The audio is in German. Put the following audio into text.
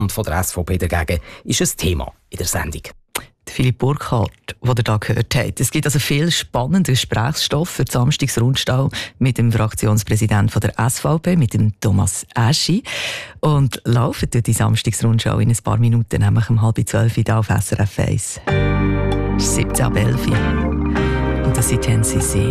und von der SVP dagegen ist ein Thema in der Sendung. Philipp Burkhardt, den ihr da gehört habt. Es gibt also viel spannenden Gesprächsstoff für die Samstagsrundschau mit dem Fraktionspräsidenten der SVP, mit dem Thomas Aschi. Und laufen durch die Samstagsrundschau in ein paar Minuten, nämlich um 11:30 hier auf SRF 1. Es ist 17:11 und das sind NCC.